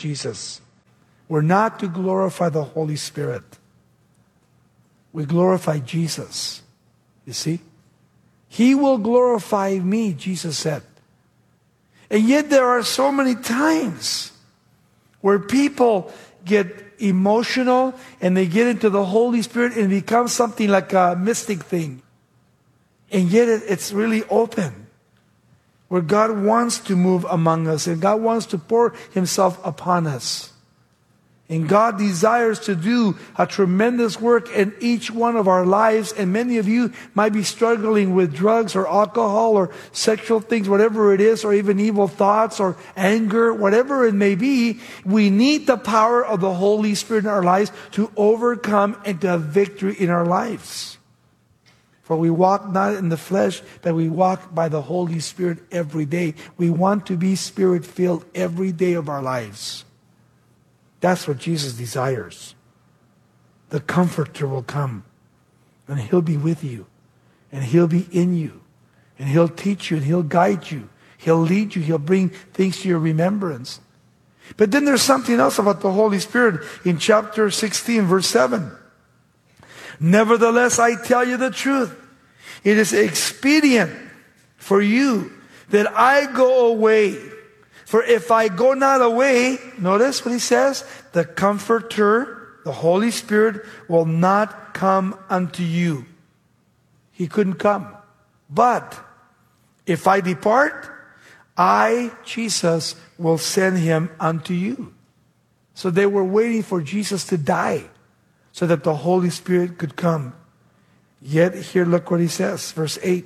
Jesus. We're not to glorify the Holy Spirit. We glorify Jesus. You see? He will glorify me, Jesus said. And yet there are so many times where people get emotional and they get into the Holy Spirit and it becomes something like a mystic thing. And yet it's really open, where God wants to move among us and God wants to pour Himself upon us. And God desires to do a tremendous work in each one of our lives. And many of you might be struggling with drugs or alcohol or sexual things, whatever it is, or even evil thoughts or anger, whatever it may be. We need the power of the Holy Spirit in our lives to overcome and to have victory in our lives. For we walk not in the flesh, but we walk by the Holy Spirit every day. We want to be Spirit-filled every day of our lives. That's what Jesus desires. The Comforter will come, and He'll be with you, and He'll be in you, and He'll teach you, and He'll guide you. He'll lead you. He'll bring things to your remembrance. But then there's something else about the Holy Spirit in chapter 16, verse 7. Nevertheless, I tell you the truth. It is expedient for you that I go away. For if I go not away, notice what he says, the Comforter, the Holy Spirit, will not come unto you. He couldn't come. But if I depart, I, Jesus, will send Him unto you. So they were waiting for Jesus to die so that the Holy Spirit could come. Yet here, look what he says, verse 8.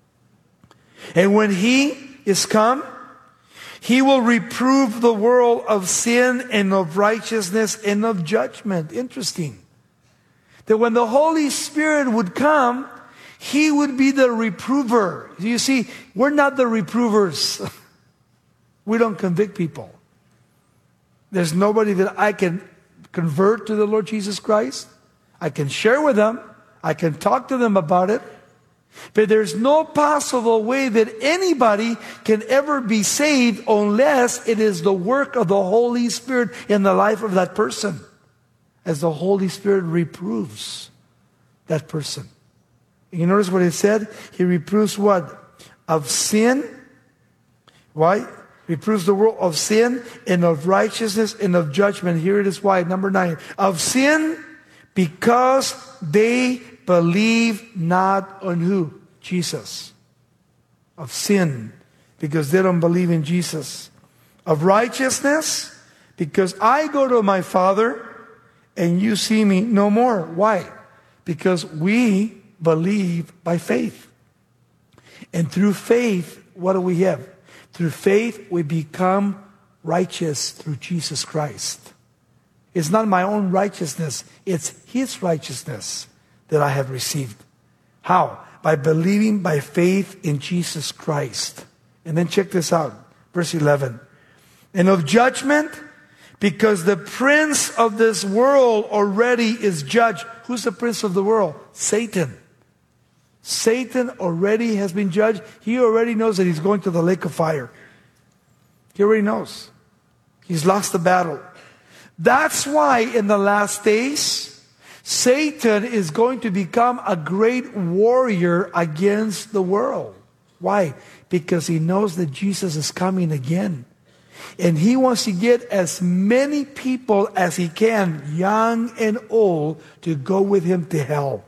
And when He is come, He will reprove the world of sin and of righteousness and of judgment. Interesting. That when the Holy Spirit would come, He would be the reprover. You see, we're not the reprovers. We don't convict people. There's nobody that I can convert to the Lord Jesus Christ. I can share with them. I can talk to them about it. But there's no possible way that anybody can ever be saved unless it is the work of the Holy Spirit in the life of that person. As the Holy Spirit reproves that person. You notice what it said? He reproves what? Of sin. Why? Reproves the world of sin and of righteousness and of judgment. Here it is why. Number 9. Of sin, because they believe not on who? Jesus. Of sin, because they don't believe in Jesus. Of righteousness, because I go to my Father and you see me no more. Why? Because we believe by faith. And through faith, what do we have? Through faith, we become righteous through Jesus Christ. It's not my own righteousness. It's His righteousness that I have received. How? By believing by faith in Jesus Christ. And then check this out. Verse 11. And of judgment, because the prince of this world already is judged. Who's the prince of the world? Satan. Satan already has been judged. He already knows that he's going to the lake of fire. He already knows. He's lost the battle. That's why in the last days, Satan is going to become a great warrior against the world. Why? Because he knows that Jesus is coming again. And he wants to get as many people as he can, young and old, to go with him to hell.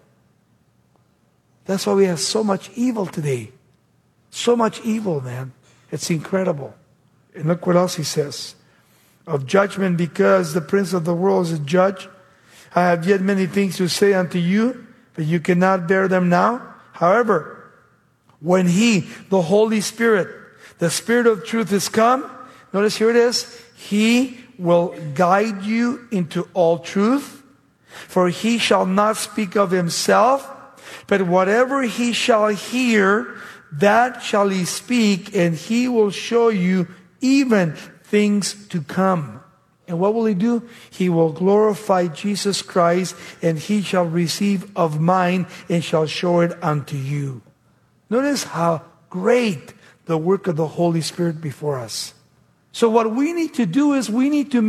That's why we have so much evil today. So much evil, man. It's incredible. And look what else he says. Of judgment, because the prince of the world is a judge. I have yet many things to say unto you, but you cannot bear them now. However, when He, the Holy Spirit, the Spirit of truth is come, notice here it is, He will guide you into all truth. For He shall not speak of Himself, but whatever He shall hear, that shall He speak, and He will show you even things to come. And what will He do? He will glorify Jesus Christ, and He shall receive of mine and shall show it unto you. Notice how great the work of the Holy Spirit before us. So what we need to do is we need to